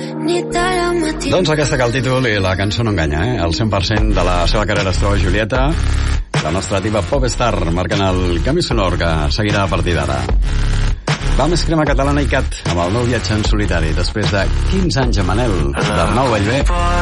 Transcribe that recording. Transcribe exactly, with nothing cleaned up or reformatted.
Doncs aquesta que el títol i la cançó no enganya, eh? El cent per cent de la seva carrera es troba Julieta, la nostra diva Popstar, marcant el canvi sonor que seguirà a partir d'ara. Va més crema catalana i Cat, amb el nou viatge en solitari, després de quinze anys a Manel, d'Arnau Bellver.